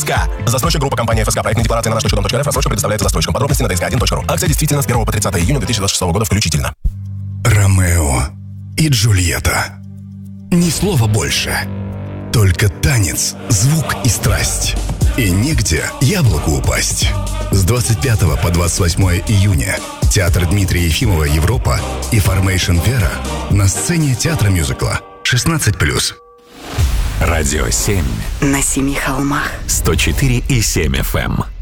ФСК. Застройщик группа компания ФСК. Проектная декларация на наш.дом.рф. Рассрочка предоставляется застройщикам. Подробности на dsк1.ru. Акция действительно с 1 по 30 июня 2026 года включительно. Ромео и Джульетта. Ни слова больше. Только танец, звук и страсть. И негде яблоку упасть. С 25 по 28 июня театр Дмитрия Ефимова «Европа» и Formation Vera на сцене театра мюзикла 16+. Радио 7. На 7 холмах. 104,7 FM.